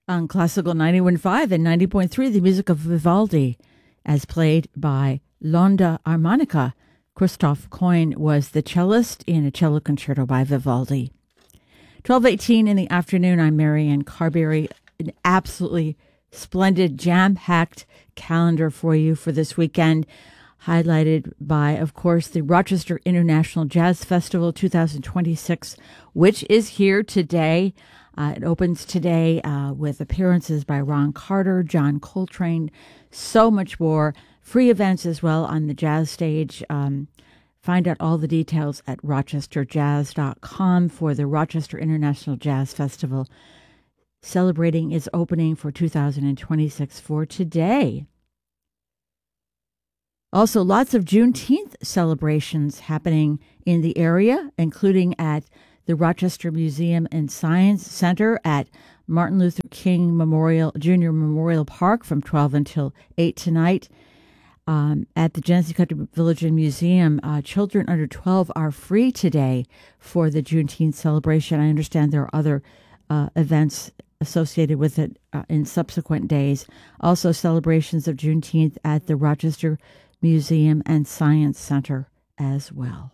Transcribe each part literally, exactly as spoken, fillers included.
On Classical ninety-one point five and ninety point three, the music of Vivaldi, as played by L'Onda Armonica. Christoph Coyne was the cellist in a cello concerto by Vivaldi. twelve eighteen in the afternoon, I'm Marianne Carberry. An absolutely splendid, jam-packed calendar for you for this weekend, highlighted by, of course, the Rochester International Jazz Festival twenty twenty-six, which is here today. Uh, it opens today uh, with appearances by Ron Carter, John Coltrane, so much more. Free events as well on the jazz stage. Um, find out all the details at rochester jazz dot com for the Rochester International Jazz Festival, celebrating its opening for two thousand twenty-six for today. Also, lots of Juneteenth celebrations happening in the area, including at the Rochester Museum and Science Center at Martin Luther King Memorial Junior Memorial Park from twelve until eight tonight. Um, at the Genesee Country Village and Museum, uh, children under twelve are free today for the Juneteenth celebration. I understand there are other uh, events associated with it uh, in subsequent days. Also, celebrations of Juneteenth at the Rochester Museum and Science Center as well.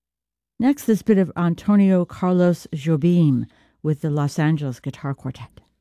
Next, this bit of Antonio Carlos Jobim with the Los Angeles Guitar Quartet.